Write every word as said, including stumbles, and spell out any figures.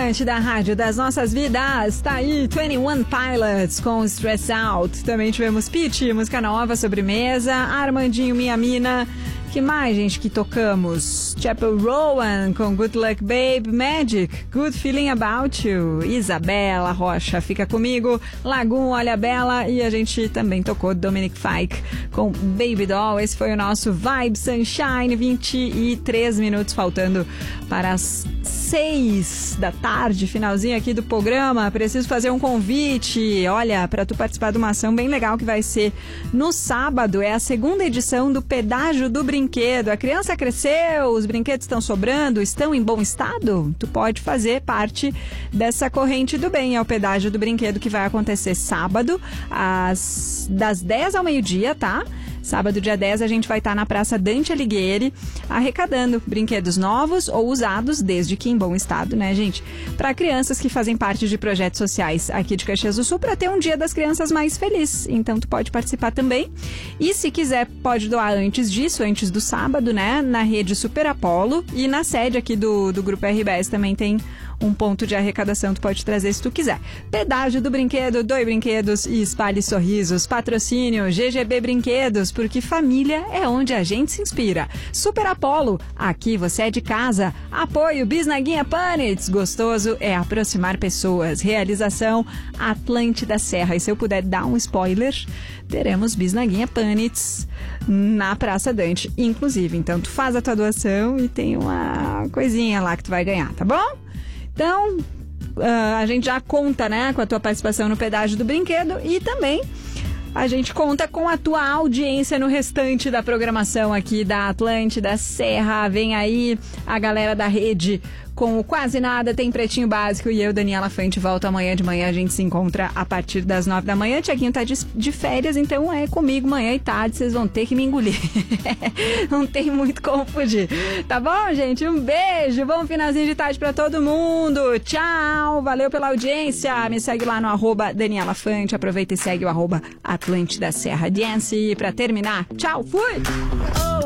Atlântida, rádio das nossas vidas. Tá aí, vinte e um Pilots com Stress Out. Também tivemos Pitty, música nova, Sobremesa. Armandinho, Minha Mina. Que mais, gente, que tocamos? Chapel Rowan com Good Luck Babe. Magic, Good Feeling About You. Isabela Rocha, Fica Comigo. Lagoon, Olha Bela. E a gente também tocou Dominic Fike com Baby Doll. Esse foi o nosso Vibe Sunshine. vinte e três minutos faltando para as seis da tarde, finalzinho aqui do programa. Preciso fazer um convite, olha, para tu participar de uma ação bem legal que vai ser no sábado. É a segunda edição do Pedágio do Brinquedo. A criança cresceu, os brinquedos estão sobrando, estão em bom estado? Tu pode fazer parte dessa corrente do bem. É o Pedágio do Brinquedo que vai acontecer sábado, às, das dez ao meio-dia, tá? Sábado, dia dez, a gente vai estar na Praça Dante Alighieri arrecadando brinquedos novos ou usados, desde que em bom estado, né, gente? Para crianças que fazem parte de projetos sociais aqui de Caxias do Sul, para ter um Dia das Crianças mais feliz. Então, tu pode participar também. E se quiser, pode doar antes disso, antes do sábado, né? Na rede Super Apollo e na sede aqui do, do Grupo R B S também tem um ponto de arrecadação, tu pode trazer se tu quiser. Pedágio do Brinquedo, doe brinquedos e espalhe sorrisos. Patrocínio G G B Brinquedos, porque família é onde a gente se inspira. Super Apollo, aqui você é de casa. Apoio Bisnaguinha Panitz, gostoso é aproximar pessoas. Realização Atlântida Serra. E se eu puder dar um spoiler, teremos Bisnaguinha Panitz na Praça Dante, inclusive. Então tu faz a tua doação e tem uma coisinha lá que tu vai ganhar, tá bom? Então, uh, a gente já conta, né, com a tua participação no Pedágio do Brinquedo e também a gente conta com a tua audiência no restante da programação aqui da Atlântida Serra. Vem aí a galera da rede com o Quase Nada, tem Pretinho Básico e eu, Daniela Fante, volto amanhã de manhã. A gente se encontra a partir das nove da manhã. Tiaguinho tá de, de férias, então é comigo manhã e tarde. Vocês vão ter que me engolir. Não tem muito como fugir. Tá bom, gente? Um beijo. Bom finalzinho de tarde pra todo mundo. Tchau. Valeu pela audiência. Me segue lá no arroba Daniela Fante. Aproveita e segue o arroba Atlântida Serra Dance. E pra terminar, tchau. Fui!